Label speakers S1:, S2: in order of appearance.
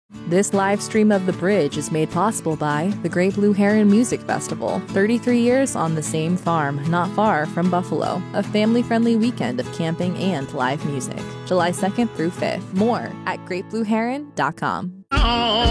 S1: This live stream of The Bridge is made possible by the Great Blue Heron Music Festival. 33 years on the same farm, not far from Buffalo. A family-friendly weekend of camping and live music. July 2nd through 5th. More at greatblueheron.com.